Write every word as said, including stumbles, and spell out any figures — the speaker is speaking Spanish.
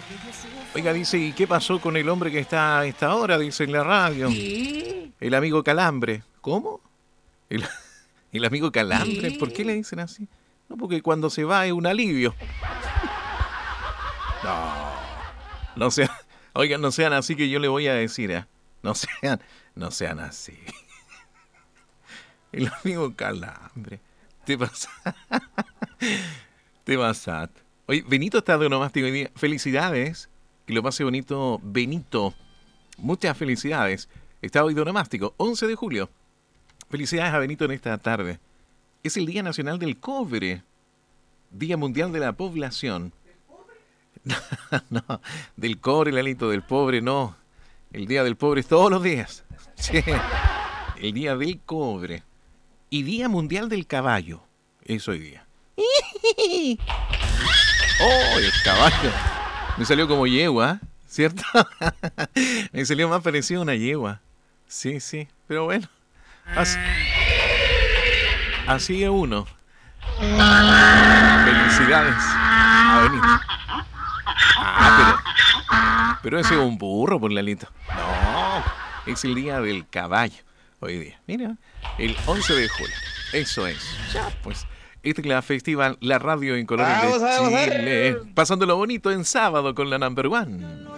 Oiga, dice, ¿y qué pasó con el hombre que está a esta hora? Dice en la radio. ¿Qué? El amigo Calambre. ¿Cómo? El, el amigo Calambre. ¿Por qué le ¿Qué? dicen así? No, porque cuando se va es un alivio. No, no sean, oigan, no sean así que yo le voy a decir, ¿eh? No sean, no sean así. El amigo Calambre. Te pasa, te pasat. Oye, Benito está de onomástico hoy día. Felicidades. Que lo pase bonito, Benito. Muchas felicidades. Está hoy de onomástico, once de julio. Felicidades a Benito en esta tarde. Es el Día Nacional del Cobre. Día Mundial de la Población. No, del cobre, Lalito, del pobre, no. El Día del Pobre es todos los días. Sí. El Día del Cobre. Y Día Mundial del Caballo. Es hoy día. ¡Oh, el caballo! Me salió como yegua, ¿cierto? Me salió más parecido a una yegua. Sí, sí, pero bueno. Así, así es uno. Felicidades a Benito. Ah, pero, pero ese es un burro, por Lalito. No, es el Día del Caballo. Hoy día, mira, el once de julio. Eso es. Ya, pues. Este es la festival, la radio en colores Vamos, de vamos, Chile. Pasándolo bonito en sábado con la number one.